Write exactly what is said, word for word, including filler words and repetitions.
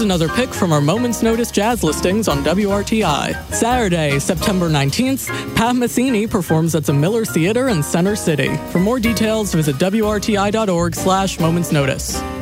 another pick from our Moments Notice jazz listings on W R T I. Saturday, September nineteenth, Pat Metheny performs at the Miller Theater in Center City. For more details, visit W R T I dot org slash Moments Notice.